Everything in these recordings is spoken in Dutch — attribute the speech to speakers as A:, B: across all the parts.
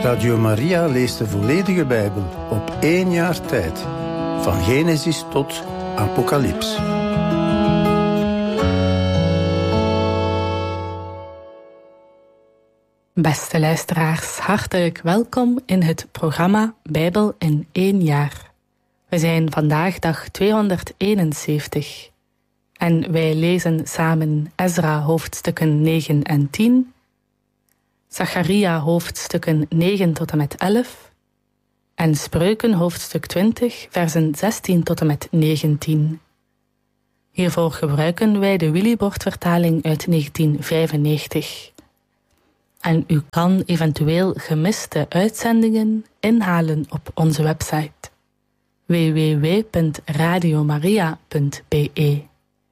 A: Radio Maria leest de volledige Bijbel op 1 jaar tijd. Van Genesis tot Apocalyps.
B: Beste luisteraars, hartelijk welkom in het programma Bijbel in 1 jaar. We zijn vandaag dag 271 en wij lezen samen Ezra hoofdstukken 9 en 10, Zacharia hoofdstukken 9 tot en met 11 en Spreuken hoofdstuk 20 versen 16 tot en met 19. Hiervoor gebruiken wij de Willybord-vertaling uit 1995. En u kan eventueel gemiste uitzendingen inhalen op onze website www.radiomaria.be.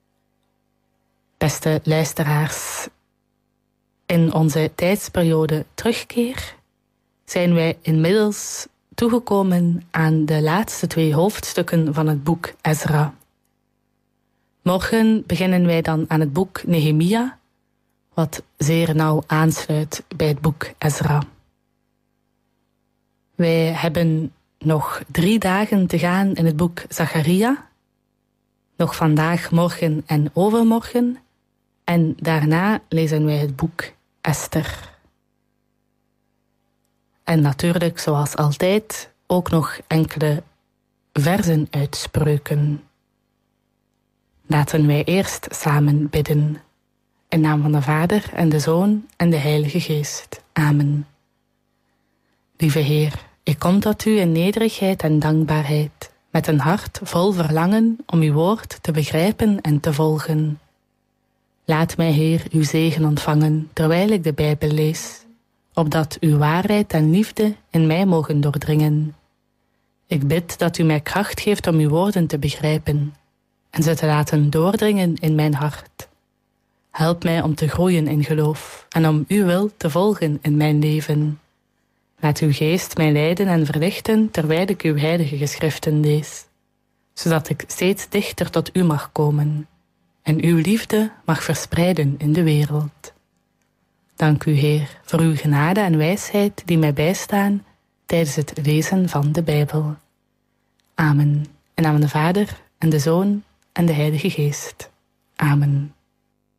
B: Beste luisteraars, in onze tijdsperiode terugkeer zijn wij inmiddels toegekomen aan de laatste 2 hoofdstukken van het boek Ezra. Morgen beginnen wij dan aan het boek Nehemia, wat zeer nauw aansluit bij het boek Ezra. Wij hebben nog 3 dagen te gaan in het boek Zacharia, nog vandaag, morgen en overmorgen, en daarna lezen wij het boek Esther. En natuurlijk, zoals altijd, ook nog enkele versen uit Spreuken. Laten wij eerst samen bidden. In naam van de Vader en de Zoon en de Heilige Geest. Amen. Lieve Heer, ik kom tot u in nederigheid en dankbaarheid, met een hart vol verlangen om uw woord te begrijpen en te volgen. Laat mij, Heer, uw zegen ontvangen, terwijl ik de Bijbel lees, opdat uw waarheid en liefde in mij mogen doordringen. Ik bid dat u mij kracht geeft om uw woorden te begrijpen en ze te laten doordringen in mijn hart. Help mij om te groeien in geloof en om uw wil te volgen in mijn leven. Laat uw geest mij leiden en verlichten terwijl ik uw heilige geschriften lees, zodat ik steeds dichter tot u mag komen en uw liefde mag verspreiden in de wereld. Dank u, Heer, voor uw genade en wijsheid die mij bijstaan tijdens het lezen van de Bijbel. Amen. In naam van de Vader en de Zoon en de Heilige Geest. Amen.